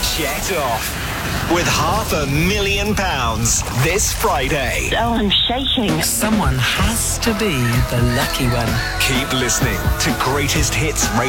Checked off with £500,000 this Friday. Oh, I'm shaking. Someone has to be the lucky one. Keep listening to Greatest Hits Radio.